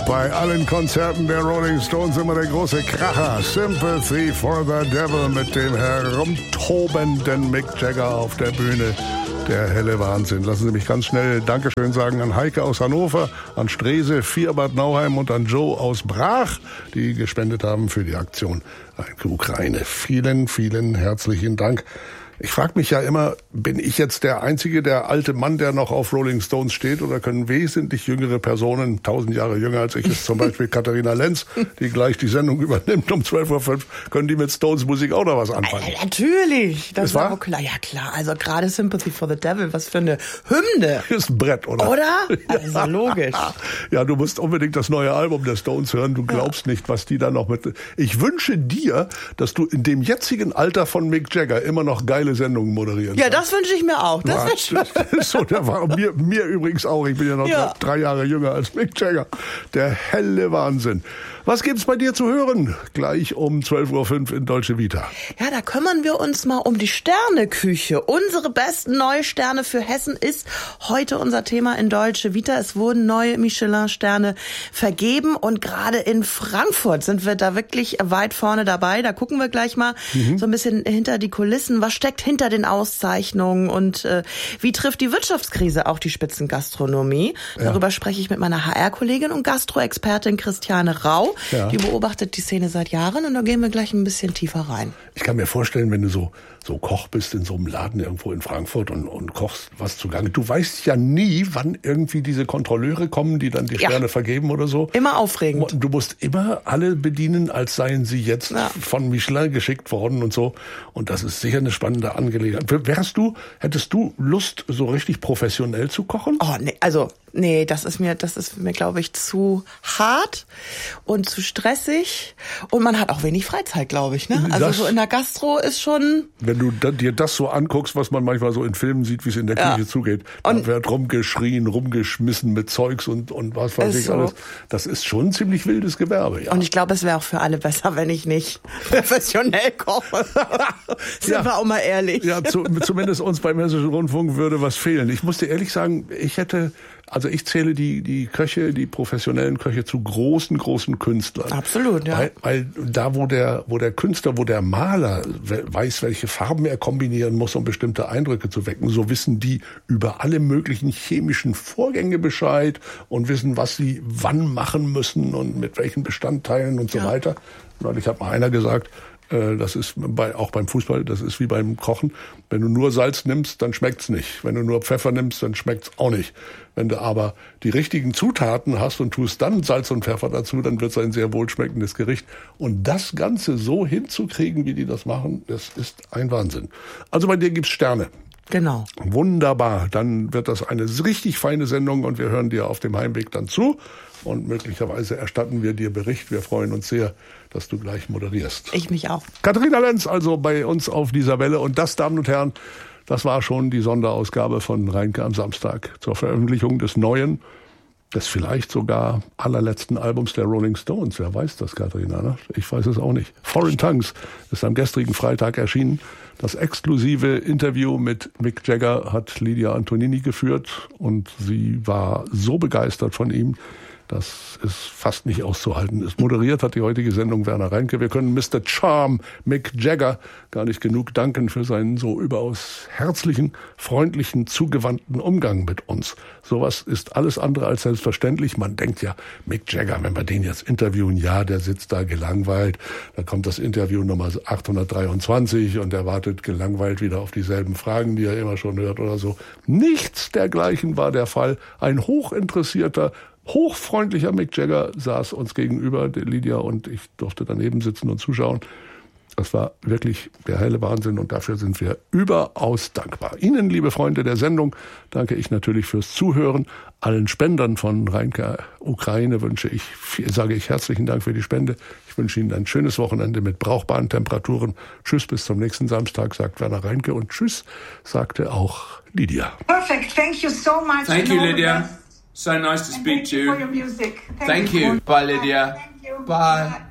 Bei allen Konzerten der Rolling Stones immer der große Kracher. Sympathy for the Devil mit dem herumtobenden Mick Jagger auf der Bühne. Der helle Wahnsinn. Lassen Sie mich ganz schnell Dankeschön sagen an Heike aus Hannover, an Strese, Vierbad Nauheim und an Joe aus Brach, die gespendet haben für die Aktion Ukraine. Vielen, vielen herzlichen Dank. Ich frage mich ja immer, bin ich jetzt der einzige, der alte Mann, der noch auf Rolling Stones steht, oder können wesentlich jüngere Personen, 1000 Jahre jünger als ich, ist zum Beispiel Katharina Lenz, die gleich die Sendung übernimmt um 12:05 Uhr, können die mit Stones Musik auch noch was anfangen? Natürlich, das war auch klar. Ja klar, also gerade Sympathy for the Devil, was für eine Hymne. Ist ein Brett, oder? Oder? Also logisch. Ja, du musst unbedingt das neue Album der Stones hören, du glaubst nicht, was die da noch mit... Ich wünsche dir, dass du in dem jetzigen Alter von Mick Jagger immer noch geile Sendungen moderieren Ja, kannst. das wünsche ich mir auch. Das wird schön. So, der war mir übrigens auch. Ich bin ja noch 3 Jahre jünger als Mick Jagger. Der helle Wahnsinn. Was gibt's bei dir zu hören? Gleich um 12:05 Uhr in Deutsche Vita. Ja, da kümmern wir uns mal um die Sterneküche. Unsere besten neue Sterne für Hessen ist heute unser Thema in Deutsche Vita. Es wurden neue Michelin-Sterne vergeben und gerade in Frankfurt sind wir da wirklich weit vorne dabei. Da gucken wir gleich mal so ein bisschen hinter die Kulissen. Was steckt hinter den Auszeichnungen und wie trifft die Wirtschaftskrise auch die Spitzengastronomie? Darüber spreche ich mit meiner HR-Kollegin und Gastroexpertin Christiane Rau. Ja. Die beobachtet die Szene seit Jahren und da gehen wir gleich ein bisschen tiefer rein. Ich kann mir vorstellen, wenn du so Koch bist in so einem Laden irgendwo in Frankfurt und kochst was zugange. Du weißt ja nie, wann irgendwie diese Kontrolleure kommen, die dann die Sterne vergeben oder so. Immer aufregend. Du musst immer alle bedienen, als seien sie jetzt von Michelin geschickt worden und so. Und das ist sicher eine spannende Angelegenheit. Hättest du Lust, so richtig professionell zu kochen? Oh, nee, das ist mir, glaube ich, zu hart und zu stressig. Und man hat auch wenig Freizeit, glaube ich, ne? Also so in der Gastro ist schon... Wenn du dir das so anguckst, was man manchmal so in Filmen sieht, wie es in der Küche zugeht, dann wird rumgeschrien, rumgeschmissen mit Zeugs und was weiß ich alles. Das ist schon ein ziemlich wildes Gewerbe, ja. Und ich glaube, es wäre auch für alle besser, wenn ich nicht professionell koche. Sind wir auch mal ehrlich. Ja, zumindest uns beim Hessischen Rundfunk würde was fehlen. Ich muss dir ehrlich sagen, ich zähle die Köche, die professionellen Köche zu großen Künstlern. Absolut, ja. Weil da, wo der Künstler, wo der Maler weiß, welche Farben er kombinieren muss, um bestimmte Eindrücke zu wecken, so wissen die über alle möglichen chemischen Vorgänge Bescheid und wissen, was sie wann machen müssen und mit welchen Bestandteilen und so weiter. Neulich hat mal einer gesagt, das ist auch beim Fußball, das ist wie beim Kochen. Wenn du nur Salz nimmst, dann schmeckt's nicht. Wenn du nur Pfeffer nimmst, dann schmeckt's auch nicht. Wenn du aber die richtigen Zutaten hast und tust dann Salz und Pfeffer dazu, dann wird's ein sehr wohlschmeckendes Gericht. Und das Ganze so hinzukriegen, wie die das machen, das ist ein Wahnsinn. Also bei dir gibt's Sterne. Genau. Wunderbar. Dann wird das eine richtig feine Sendung und wir hören dir auf dem Heimweg dann zu. Und möglicherweise erstatten wir dir Bericht. Wir freuen uns sehr, dass du gleich moderierst. Ich mich auch. Katharina Lenz also bei uns auf dieser Welle. Und das, Damen und Herren, das war schon die Sonderausgabe von Reinke am Samstag zur Veröffentlichung des neuen, des vielleicht sogar allerletzten Albums der Rolling Stones. Wer weiß das, Katharina? Ne? Ich weiß es auch nicht. Foreign Tongues ist am gestrigen Freitag erschienen. Das exklusive Interview mit Mick Jagger hat Lydia Antonini geführt und sie war so begeistert von ihm, das ist fast nicht auszuhalten. Es moderiert hat die heutige Sendung Werner Reinke. Wir können Mr. Charm, Mick Jagger, gar nicht genug danken für seinen so überaus herzlichen, freundlichen, zugewandten Umgang mit uns. Sowas ist alles andere als selbstverständlich. Man denkt ja, Mick Jagger, wenn wir den jetzt interviewen, ja, der sitzt da gelangweilt. Da kommt das Interview Nummer 823 und er wartet gelangweilt wieder auf dieselben Fragen, die er immer schon hört oder so. Nichts dergleichen war der Fall. Ein hochinteressierter, hochfreundlicher Mick Jagger saß uns gegenüber, der Lydia und ich durfte daneben sitzen und zuschauen. Das war wirklich der helle Wahnsinn und dafür sind wir überaus dankbar. Ihnen, liebe Freunde der Sendung, danke ich natürlich fürs Zuhören. Allen Spendern von Reinke Ukraine sage ich herzlichen Dank für die Spende. Ich wünsche Ihnen ein schönes Wochenende mit brauchbaren Temperaturen. Tschüss, bis zum nächsten Samstag, sagt Werner Reinke und tschüss, sagte auch Lydia. Perfect, thank you so much. Thank you, Lydia. So nice to speak to you. For your music. Thank you. Bye, Lydia. Thank you. Bye.